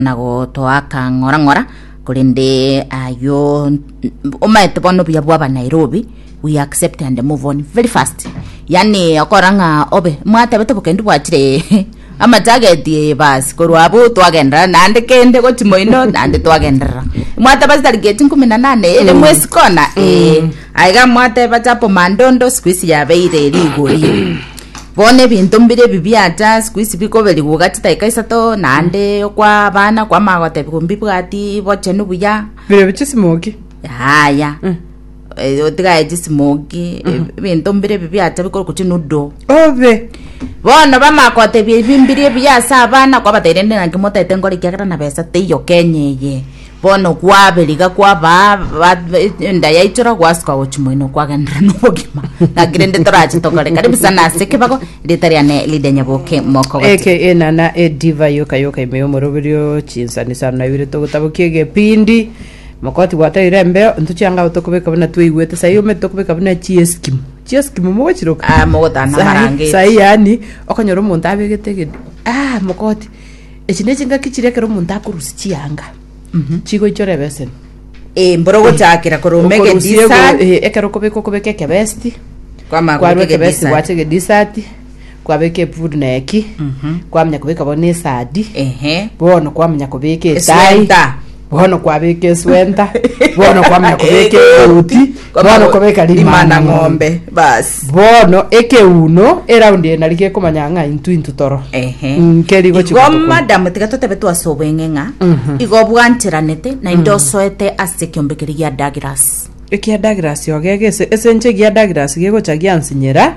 nago toaka ngora kulinde ayo umaete bono bya bwa Nairobi. We accept and move on very fast. Yani akoranga obe mwate beto bukendu bwachire ama target bas korwabo twagendera nande kende ko timoino nande twagendera mwate bas target 18 ile mwezi kona aiga mwate bachapo mandondo squeeze ya beire rigori bone bintu mbire bibiata squeeze biko beli gugati taikaisa to nande kwa bana kwa magote bikumbi bwati bochenu buya bire bichisimoki haya otiga ejisimoki bintu mbire bibiata biko kuchinudo obe bona bamakote bimbire byasa abana kwa baterende na kimota itengori kyakara na besa teyo kenyeye bono kwabeliga kwa ba ndaya ichora kwaska ochimoino kwagendera nobogima nakirende torachi tokore karibu sana seke bako litariane lidenya boke moko eke nana ediva yoka imeyo moroberio chinsani sana ibire togutabukiege pindi makoti wata irembe ntuchanga utokubeka bana tuigwete sayo metokubeka bana chieskim mochiroka mogotana marange sai yani okonyoro muntu abegete makoti echinece ngakichire kero muntu akurusi chianga chigo ichore besen mborogo chakira koromege disat ekero kubeka kebesti kwa kebesti wache disati kwa beke food neki kwa mnya kubeka bone sadi bono kwa mnya kubeka tai bono kwa beke swenta bono kwa mnya kubeka uti bono kubeka limana ng'ombe bas bono eke uno eraundi enarike komanyanga intu toro keri go chiko madam tigatote betu asobengenga igo bwantiranete na indosoete asekyombekeria ya Douglas eke Douglas yogegese esenche ya Douglas gego chagia nsinyera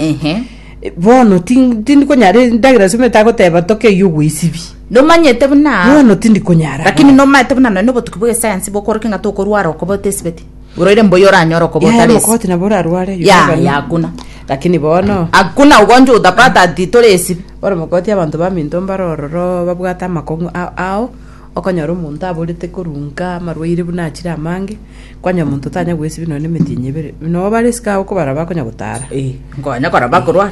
bono tindi konyare Douglas meta goteba toke yugwisibi no manyete buna bono tindi konyara lakini no manyete buna no botukubuge science bokoroke ngato korwara okobotesibeti uroire mboyora nyoro kobotales mokoti na bora arware ya kuna lakini bono hakuna ugonjwa utapata atitolesi bora mokoti abantu baminto mbarororo babwata makongo ao okonyora umuntu aborete kurunga marwaire buna achira amange kwanya muntu tanya gwesi bino ne metinye bere no bariska okobara bakonya gutara ngonya kora bakorwa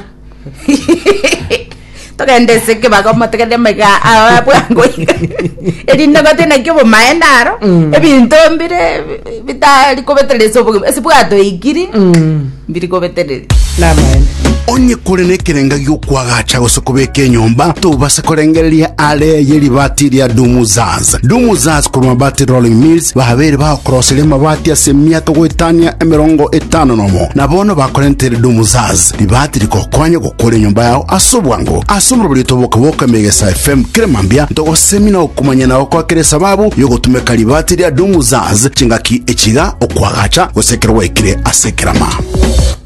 togende seke bagoma tegende mega abwango edinna batena kyo maendaro ebinto mbire bitali kobeteleza obugo esibwato igiri mbiri kobeteleza na maende onye kore nekerenga gy'okwagacha gosokobeka enyomba tubasa korengereria ale yeri bati ya dumuzaz ku mabati rolling mills bahabere ba crossele mabati ya semia togwetania 50 nomo nabono bakorentere dumuzaz libati likokwanya gukora enyomba yao asobwango asomro toboka Megesa FM kiremambia togo semina okumanya nawo kwa kire sababu yo gutumeka libati ya dumuzaz chingaki echiga okwagacha gosekerwa ikire asekerama